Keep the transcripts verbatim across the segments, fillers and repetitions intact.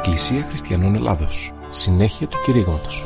Εκκλησία Χριστιανών Ελλάδος. Συνέχεια του κηρύγματος.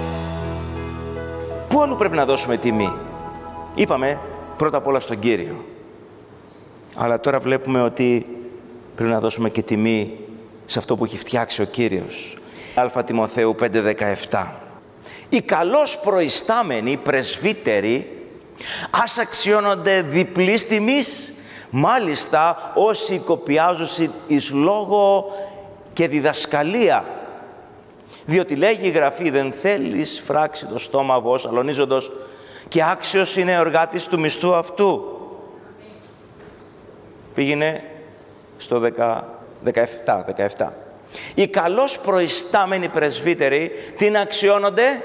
Πού αλλού πρέπει να δώσουμε τιμή? Είπαμε πρώτα απ' όλα στον Κύριο. Αλλά τώρα βλέπουμε ότι πρέπει να δώσουμε και τιμή σε αυτό που έχει φτιάξει ο Κύριος. Α Τιμοθέου πέντε δεκαεπτά. Οι καλώς προϊστάμενοι πρεσβύτεροι ας αξιώνονται διπλής τιμής, μάλιστα όσοι κοπιάζουν εις λόγο και διδασκαλία. Διότι λέγει η Γραφή, δεν θέλεις φράξει το στόμα βος αλωνίζοντος, και άξιος είναι ο εργάτης του μισθού αυτού. Πήγαινε στο δεκαεπτά, δεκαεπτά. Οι καλώς προϊστάμενοι πρεσβύτεροι την αξιώνονται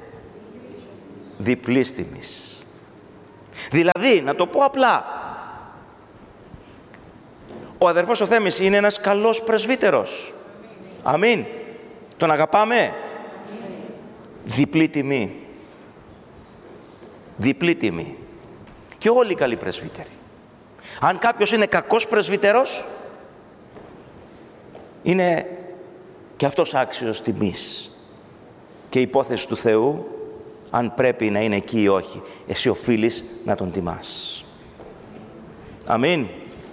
διπλής τιμής. Δηλαδή, να το πω απλά, ο αδερφός ο Θέμης είναι ένας καλός πρεσβύτερος. Αμήν. Τον αγαπάμε. Διπλή τιμή. Διπλή τιμή. Και όλοι οι καλοί πρεσβύτεροι. Αν κάποιος είναι κακός πρεσβύτερος, είναι και αυτός άξιος τιμής. Και υπόθεση του Θεού, αν πρέπει να είναι εκεί ή όχι, εσύ οφείλεις να τον τιμάς. Αμήν.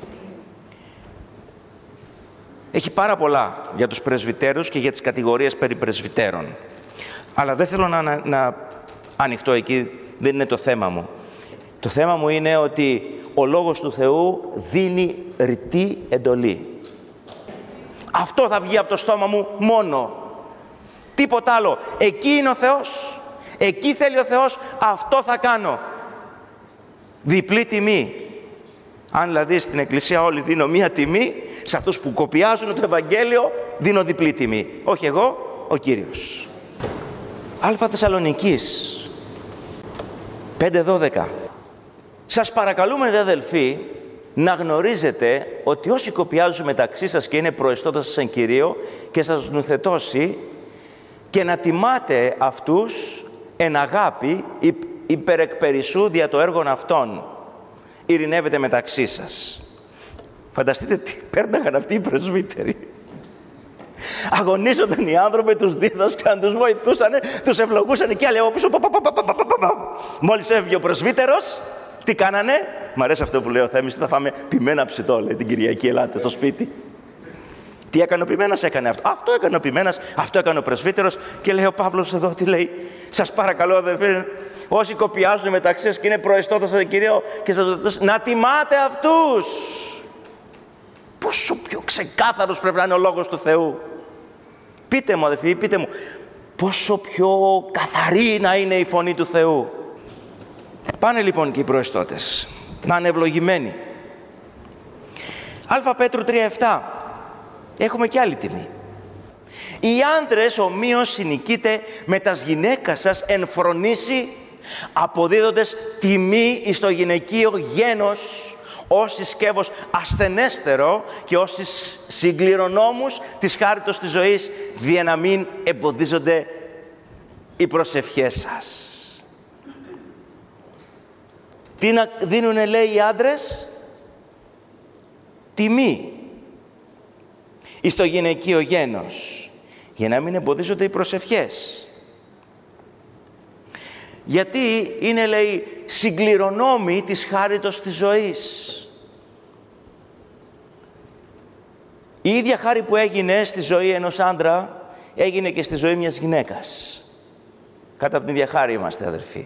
Έχει πάρα πολλά για τους πρεσβυτέρους και για τις κατηγορίες περί πρεσβυτέρων. Αλλά δεν θέλω να, να, να ανοιχτώ εκεί, δεν είναι το θέμα μου. Το θέμα μου είναι ότι ο Λόγος του Θεού δίνει ρητή εντολή. Αυτό θα βγει από το στόμα μου μόνο. Τίποτα άλλο. Εκεί είναι ο Θεός. Εκεί θέλει ο Θεός. Αυτό θα κάνω. Διπλή τιμή. Αν δηλαδή στην Εκκλησία όλοι δίνω μία τιμή, σε αυτούς που κοπιάζουν το Ευαγγέλιο δίνω διπλή τιμή. Όχι εγώ, ο Κύριος. Α Θεσσαλονικής πέντε δώδεκα. Σας παρακαλούμε, δε αδελφοί, να γνωρίζετε ότι όσοι κοπιάζουν μεταξύ σας και είναι προεστώτας σας εν Κυρίω και σας νουθετώσει, και να τιμάτε αυτούς εν αγάπη υπερεκπερισσού δια το έργον αυτών. Ειρηνεύετε μεταξύ σας. Φανταστείτε τι πέρναγαν αυτοί οι πρεσβύτεροι. Αγωνίζονταν οι άνθρωποι, τους δίδασκαν, τους βοηθούσαν, τους ευλογούσαν και άλλοι από πίσω. Μόλις έφυγε ο πρεσβύτερος, τι κάνανε? Μ' αρέσει αυτό που λέει ο Θέμης, θα φάμε πιμένα ψητό, λέει την Κυριακή, ελάτε στο σπίτι. Τι έκανε ο ποιμένας? Έκανε αυτό. Αυτό έκανε ο ποιμένας, αυτό έκανε ο πρεσβύτερος. Και λέει ο Παύλος εδώ, τι λέει? Σας παρακαλώ, αδερφοί, όσοι κοπιάζουν μεταξύ σας και είναι προεστώτας στον Κύριο και σας δώσουν, να τιμάτε αυτούς. Πόσο πιο ξεκάθαρος πρέπει να είναι ο Λόγος του Θεού. Πείτε μου, αδερφοί, πείτε μου, πόσο πιο καθαρή να είναι η φωνή του Θεού. Πάνε λοιπόν και οι προεστώτες να είναι ευλογημένοι. Α Πέτρου τρία επτά. Έχουμε και άλλη τιμή. Οι άντρες ομοίως συνοικείτε με τας γυναίκας σας εν φρονήσει, αποδίδοντες τιμή εις το γυναικείο γένος, όσοι σκεύος ασθενέστερο και όσοι συγκληρονόμους της χάριτος της ζωής, δια να μην εμποδίζονται οι προσευχές σας. Τι να δίνουνε, λέει, οι άντρες? Τιμή εις το γυναικείο γένος, για να μην εμποδίζονται οι προσευχές. Γιατί είναι, λέει, συγκληρονόμοι της χάριτος της ζωής. Η ίδια χάρη που έγινε στη ζωή ενός άντρα, έγινε και στη ζωή μιας γυναίκας. Κάτω από την ίδια χάρη είμαστε, αδερφοί.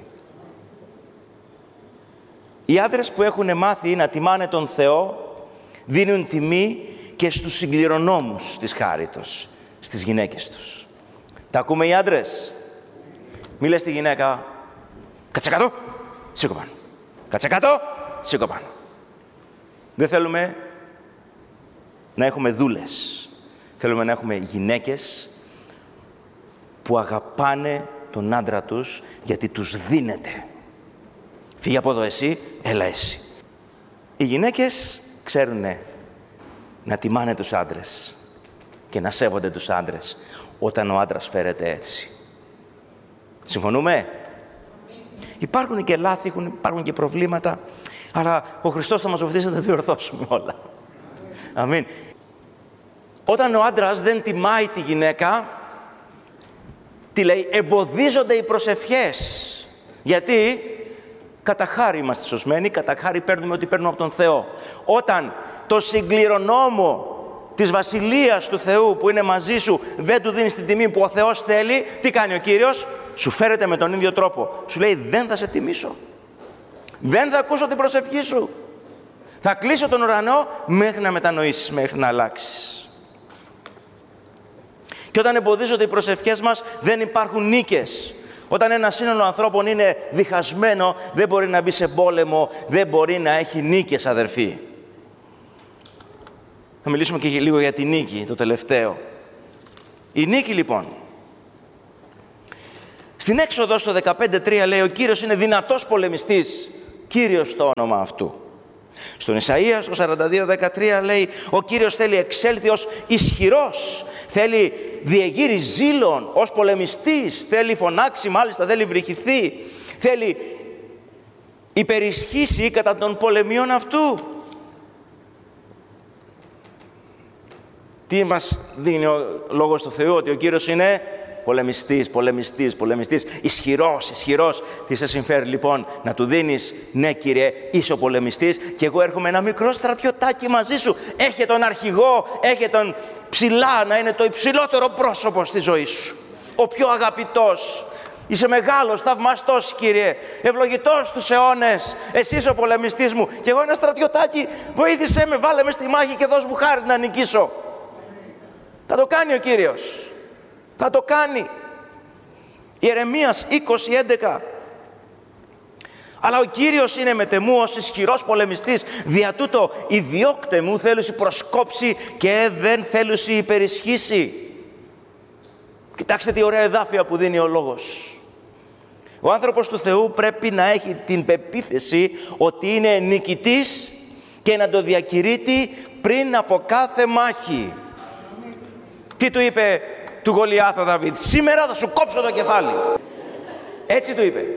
Οι άντρες που έχουν μάθει να τιμάνε τον Θεό, δίνουν τιμή και στους συγκληρονόμους της χάριτος, στις γυναίκες τους. Τα ακούμε οι άντρες? Μη λες στη γυναίκα, κάτσε κάτω, σήκω πάνω. Κάτσε κάτω, σήκω πάνω. Δεν θέλουμε να έχουμε δούλες. Θέλουμε να έχουμε γυναίκες που αγαπάνε τον άντρα τους γιατί τους δίνεται. Φύγε από εδώ εσύ, έλα εσύ. Οι γυναίκες ξέρουνε να τιμάνε τους άντρες και να σέβονται τους άντρες όταν ο άντρας φέρεται έτσι. Συμφωνούμε? Υπάρχουν και λάθη, υπάρχουν και προβλήματα, αλλά ο Χριστός θα μας βοηθήσει να τα διορθώσουμε όλα. Αμήν. Όταν ο άντρας δεν τιμάει τη γυναίκα, τι λέει, εμποδίζονται οι προσευχές. Γιατί κατά χάρη είμαστε σωσμένοι, κατά χάρη παίρνουμε ό,τι παίρνουμε από τον Θεό. Όταν το συγκληρονόμο της Βασιλείας του Θεού που είναι μαζί σου δεν του δίνεις την τιμή που ο Θεός θέλει, τι κάνει ο Κύριος? Σου φέρεται με τον ίδιο τρόπο. Σου λέει, δεν θα σε τιμήσω. Δεν θα ακούσω την προσευχή σου. Θα κλείσω τον ουρανό μέχρι να μετανοήσεις, μέχρι να αλλάξεις. Και όταν εμποδίζονται οι προσευχές μας, δεν υπάρχουν νίκες. Όταν ένα σύνολο ανθρώπων είναι διχασμένο, δεν μπορεί να μπει σε πόλεμο, δεν μπορεί να έχει νίκες, αδερφοί. Θα μιλήσουμε και λίγο για τη νίκη, το τελευταίο. Η νίκη, λοιπόν. Στην Έξοδο, στο δεκαπέντε τρία, λέει, ο Κύριος είναι δυνατός πολεμιστής, Κύριος το όνομα αυτού. Στον Ισαΐα, στο σαράντα δύο δεκατρία, λέει, ο Κύριος θέλει εξέλθει ως ισχυρός, θέλει διεγείρει ζήλων ως πολεμιστής, θέλει φωνάξει, μάλιστα θέλει βρυχηθεί, θέλει υπερισχύσει κατά των πολεμιών αυτού. Τι μας δίνει ο Λόγος του Θεού? Ότι ο Κύριος είναι πολεμιστής, πολεμιστής, πολεμιστής, ισχυρός, ισχυρός. Τι σε συμφέρει λοιπόν να του δίνεις? Ναι, Κύριε, είσαι ο πολεμιστής και εγώ έρχομαι ένα μικρό στρατιωτάκι μαζί σου. Έχε τον αρχηγό, έχε τον ψηλά, να είναι το υψηλότερο πρόσωπο στη ζωή σου. Ο πιο αγαπητός. Είσαι μεγάλος, θαυμαστός, Κύριε, ευλογητός στους αιώνες. Εσύ είσαι ο πολεμιστής μου και εγώ ένα στρατιωτάκι, βοήθησέ με, βάλε με στη μάχη και δώσ' μου χάρη να νικήσω. Θα το κάνει ο Κύριος. Θα το κάνει. Ιερεμίας είκοσι έντεκα. Αλλά ο Κύριος είναι μετεμού ως ισχυρός πολεμιστής. Δια τούτο η διώκτε μου θέλουσι προσκόψει και δεν θέλουσι υπερισχύσει. Κοιτάξτε τι ωραία εδάφια που δίνει ο Λόγος. Ο άνθρωπος του Θεού πρέπει να έχει την πεποίθηση ότι είναι νικητής και να το διακηρύττει πριν από κάθε μάχη. Τι του είπε του Γολιάθ ο Δαβίδ? Σήμερα θα σου κόψω το κεφάλι. Έτσι του είπε.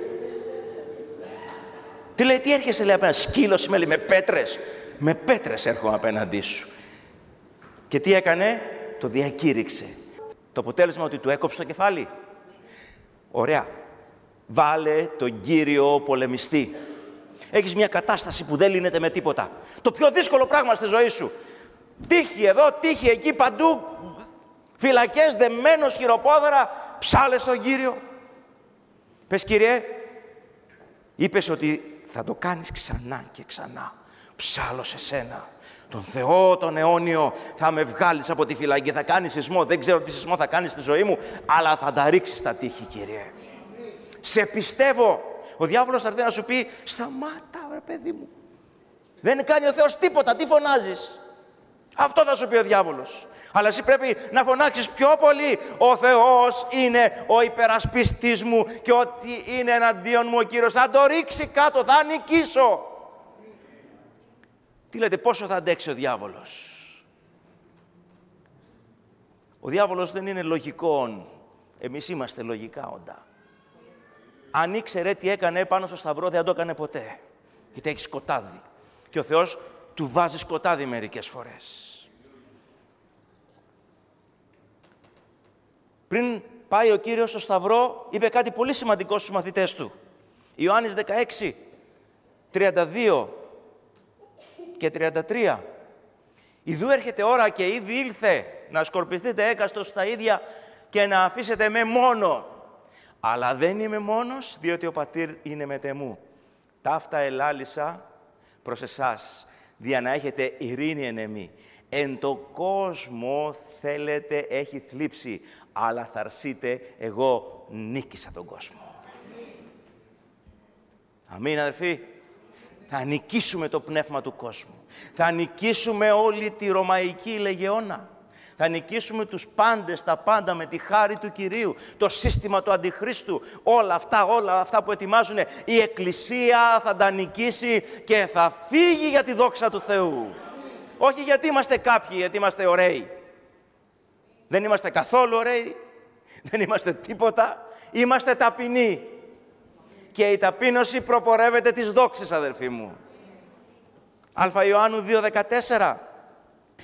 Τι λέει, τι έρχεσαι, λέει, απέναντι? Σκύλος είμαι, λέει, με πέτρες. Με πέτρες έρχομαι απέναντί σου. Και τι έκανε? Το διακήρυξε. Το αποτέλεσμα ότι του έκοψε το κεφάλι. Ωραία. Βάλε τον Κύριο πολεμιστή. Έχεις μια κατάσταση που δεν λύνεται με τίποτα. Το πιο δύσκολο πράγμα στη ζωή σου. Τύχη εδώ, τύχη εκεί, παντού. Φυλακές, δεμένος, χειροπόδαρα. Ψάλε στον Κύριο. Πες, Κύριε, είπες ότι θα το κάνεις ξανά και ξανά. Ψάλω σε σένα. Τον Θεό, τον αιώνιο, θα με βγάλεις από τη φυλακή. Θα κάνεις σεισμό. Δεν ξέρω τι σεισμό θα κάνεις στη ζωή μου, αλλά θα τα ρίξεις τα τείχη, Κύριε. Σε πιστεύω. Ο διάβολος θα έρθει να σου πει, σταμάτα, ρε παιδί μου. Δεν κάνει ο Θεός τίποτα. Τι φωνάζεις? Αυτό θα σου πει ο διάβολος. Αλλά εσύ πρέπει να φωνάξεις πιο πολύ. Ο Θεός είναι ο υπερασπιστής μου και ό,τι είναι εναντίον μου ο Κύριος θα το ρίξει κάτω, θα νικήσω. Τι λέτε, πόσο θα αντέξει ο διάβολος? Ο διάβολος δεν είναι λογικών. Εμείς είμαστε λογικά όντα. Αν ήξερε τι έκανε πάνω στο σταυρό, δεν το έκανε ποτέ. Γιατί έχει σκοτάδι. Και ο Θεός του βάζει σκοτάδι μερικές φορές. Πριν πάει ο Κύριος στο σταυρό, είπε κάτι πολύ σημαντικό στους μαθητές του. Ιωάννης δεκαέξι, τριάντα δύο και τριάντα τρία. Ιδού έρχεται ώρα και ήδη ήλθε να σκορπιστείτε έκαστος στα ίδια και να αφήσετε με μόνο. Αλλά δεν είμαι μόνος, διότι ο Πατήρ είναι μετεμού. Ταύτα ελάλησα προς εσάς, δια να έχετε ειρήνη εν εμεί. Εν το κόσμο θέλετε έχει θλίψη, αλλά θα αρσείτε, εγώ νίκησα τον κόσμο. Αμήν, αδερφοί. Θα νικήσουμε το πνεύμα του κόσμου. Θα νικήσουμε όλη τη Ρωμαϊκή Λεγεώνα. Θα νικήσουμε τους πάντες, τα πάντα με τη χάρη του Κυρίου. Το σύστημα του Αντιχρίστου. Όλα αυτά, όλα αυτά που ετοιμάζουν. Η Εκκλησία θα τα νικήσει και θα φύγει για τη δόξα του Θεού. Όχι γιατί είμαστε κάποιοι, γιατί είμαστε ωραίοι. Δεν είμαστε καθόλου ωραίοι. Δεν είμαστε τίποτα. Είμαστε ταπεινοί. Και η ταπείνωση προπορεύεται τις δόξες, αδερφοί μου. Α Ιωάννου δύο δεκατέσσερα.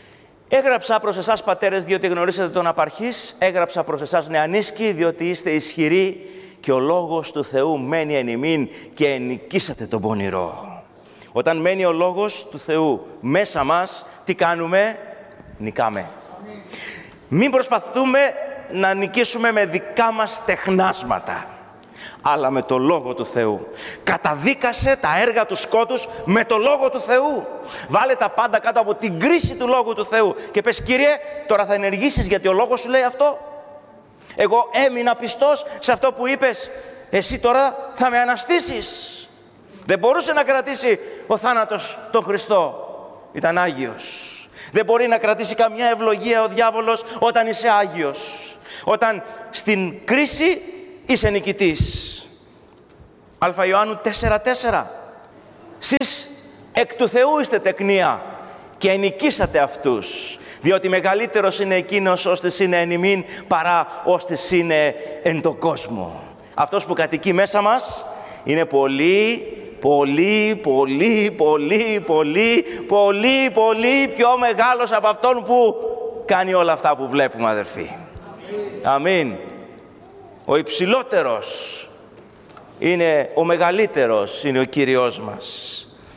Έγραψα προς εσάς πατέρες, διότι γνωρίσατε τον απαρχής. Έγραψα προς εσάς νεανίσκοι, διότι είστε ισχυροί και ο λόγος του Θεού μένει εν ημίν και ενικήσατε τον πονηρό. Όταν μένει ο λόγος του Θεού μέσα μας, τι κάνουμε? Νικάμε. Μην προσπαθούμε να νικήσουμε με δικά μας τεχνάσματα, αλλά με το Λόγο του Θεού. Καταδίκασε τα έργα του σκότους με το Λόγο του Θεού. Βάλε τα πάντα κάτω από την κρίση του Λόγου του Θεού και πες, Κύριε, τώρα θα ενεργήσεις γιατί ο Λόγος σου λέει αυτό. Εγώ έμεινα πιστός σε αυτό που είπες, εσύ τώρα θα με αναστήσεις. Δεν μπορούσε να κρατήσει ο θάνατος τον Χριστό. Ήταν Άγιος. Δεν μπορεί να κρατήσει καμιά ευλογία ο διάβολος όταν είσαι Άγιος. Όταν στην κρίση είσαι νικητής. Α Ιωάννου τέσσερα τέσσερα. Σεις εκ του Θεού είστε τεκνία και ενικήσατε αυτούς, διότι μεγαλύτερος είναι εκείνος ώστες είναι εν ημίν παρά ώστες είναι εν το κόσμο. Αυτός που κατοικεί μέσα μας είναι πολύ, πολύ, πολύ, πολύ, πολύ, πολύ, πολύ πιο μεγάλος από αυτόν που κάνει όλα αυτά που βλέπουμε, αδερφοί. Αμήν. Ο υψηλότερος είναι, ο μεγαλύτερος είναι ο Κύριος μας.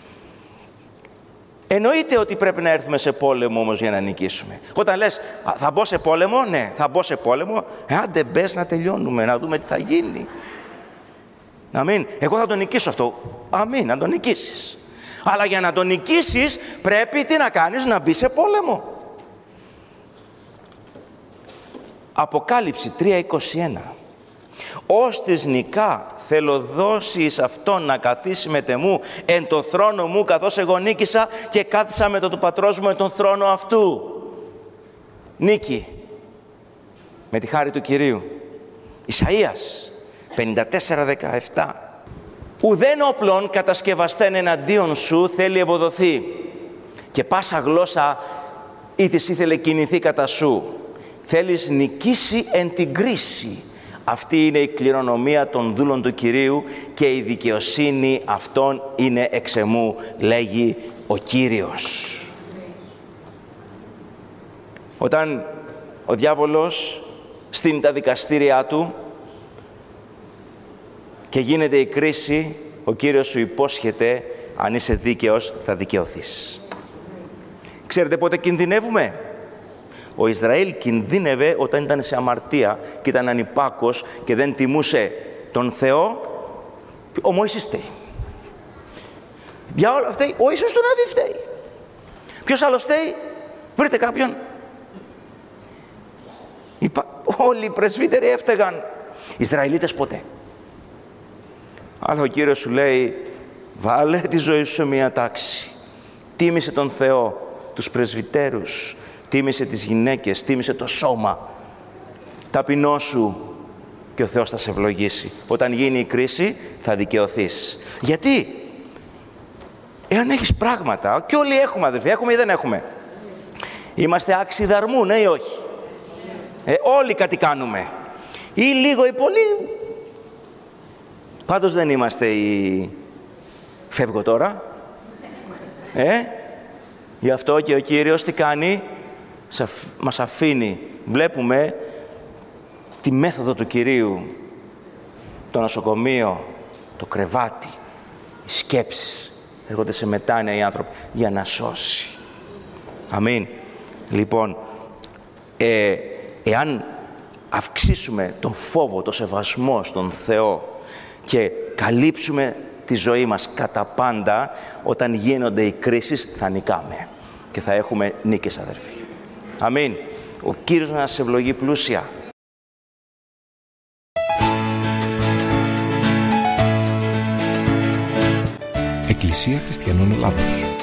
Εννοείται ότι πρέπει να έρθουμε σε πόλεμο όμως για να νικήσουμε. Όταν λες, θα μπω σε πόλεμο, ναι, θα μπω σε πόλεμο, ε, άντε μπες να τελειώνουμε, να δούμε τι θα γίνει. Αμήν. Εγώ θα τον νικήσω αυτό. Αμήν, να τον νικήσεις. Αλλά για να τον νικήσεις πρέπει τι να κάνεις? Να μπει σε πόλεμο. Αποκάλυψη τρία είκοσι ένα. Ώστις νικά θέλω δώσει εις αυτόν να καθίσει με τεμού εν το θρόνο μου, καθώς εγώ νίκησα και κάθισα με το του πατρός μου εν τον θρόνο αυτού. Νίκη με τη χάρη του Κυρίου. Ισαΐας πενήντα τέσσερα δεκαεπτά. Ουδέν όπλων κατασκευαστέν εναντίον σου θέλει ευωδοθεί και πάσα γλώσσα ή της ήθελε κινηθεί κατά σου. Θέλεις νικήσει εν την κρίση. Αυτή είναι η κληρονομία των δούλων του Κυρίου και η δικαιοσύνη αυτών είναι εξ εμού, λέγει ο Κύριος. Όταν ο διάβολος στείνει τα δικαστήριά του και γίνεται η κρίση, ο Κύριος σου υπόσχεται, αν είσαι δίκαιος θα δικαιωθείς. Ξέρετε πότε κινδυνεύουμε? Ο Ισραήλ κινδύνευε όταν ήταν σε αμαρτία και ήταν ανυπάκος και δεν τιμούσε τον Θεό. Ο Μωυσής φταίει. Για όλα αυτά, ο Ιησούς του Ναβί φταίει. Ποιος άλλος φταίει? Βρείτε κάποιον. Είπα, όλοι οι πρεσβύτεροι έφταιγαν. Οι Ισραηλίτες ποτέ. Αλλά ο Κύριος σου λέει, βάλε τη ζωή σου σε μία τάξη. Τίμησε τον Θεό, τους πρεσβυτέρους, τίμησε τις γυναίκες, τίμησε το σώμα. Ταπεινώσου και ο Θεός θα σε ευλογήσει. Όταν γίνει η κρίση θα δικαιωθείς. Γιατί? Εάν έχεις πράγματα, και όλοι έχουμε αδελφοί, έχουμε ή δεν έχουμε. Είμαστε άξιοι δαρμού, ναι ή όχι? Ε, όλοι κάτι κάνουμε. Ή λίγο ή πολύ. Πάντως δεν είμαστε οι... Φεύγω τώρα. Ε, γι' αυτό και ο Κύριος τι κάνει? Μας αφήνει. Βλέπουμε τη μέθοδο του Κυρίου. Το νοσοκομείο, το κρεβάτι, οι σκέψεις. Έρχονται σε μετάνοια οι άνθρωποι για να σώσει. Αμήν. Λοιπόν, ε, εάν αυξήσουμε τον φόβο, το σεβασμό στον Θεό και καλύψουμε τη ζωή μας κατά πάντα, όταν γίνονται οι κρίσεις θα νικάμε και θα έχουμε νίκες, αδερφοί. Αμήν. Ο Κύριος να σας ευλογεί πλούσια. Εκκλησία Χριστιανών Ελλάδος.